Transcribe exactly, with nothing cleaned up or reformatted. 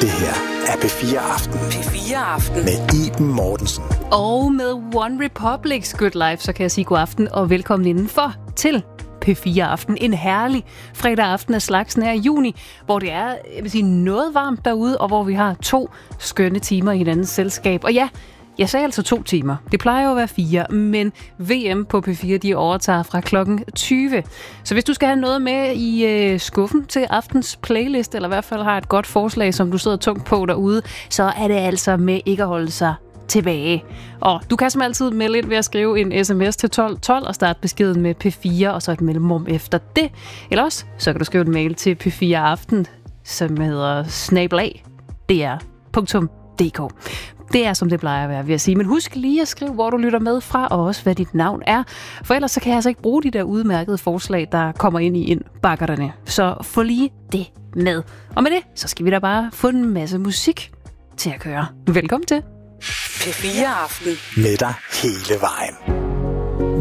Det her er P fire Aften. P fire Aften. Med Iben Mortensen. Og med One Republic's Good Life, så kan jeg sige god aften og velkommen indenfor til P fire Aften. En herlig fredag aften af slagsen her i juni, hvor det er, jeg vil sige, noget varmt derude, og hvor vi har to skønne timer i hinandens selskab. Og ja, jeg sagde altså to timer. Det plejer jo at være fire, men V M på P fire, de overtager fra klokken tyve. Så hvis du skal have noget med i øh, skuffen til aftens playlist, eller i hvert fald har et godt forslag, som du sidder tungt på derude, så er det altså med ikke at holde sig tilbage. Og du kan som altid melde ind ved at skrive en sms til tolv tolv og starte beskeden med P fire, og så et mellemrum efter det. Eller også, så kan du skrive en mail til P fire Aften, som hedder snabelag d r punktum d k. Det er, som det plejer at være, vil jeg sige. Men husk lige at skrive, hvor du lytter med fra, og også, hvad dit navn er. For ellers så kan jeg altså ikke bruge de der udmærkede forslag, der kommer ind i indbakkerne. Så få lige det med. Og med det, så skal vi da bare få en masse musik til at køre. Velkommen til P fire Aften. Med dig hele vejen.